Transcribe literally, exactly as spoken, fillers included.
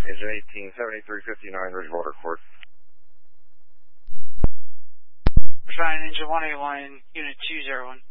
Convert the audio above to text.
Engine eighteen seventy-three fifty-nine, Ridgewater Court. Cheyenne Engine one eighty-one, Unit two zero one.